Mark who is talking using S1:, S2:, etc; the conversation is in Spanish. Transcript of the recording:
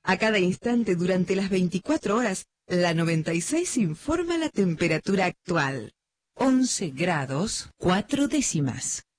S1: A cada instante durante las 24 horas, la 96 informa la temperatura actual.
S2: 11 grados 4 décimas.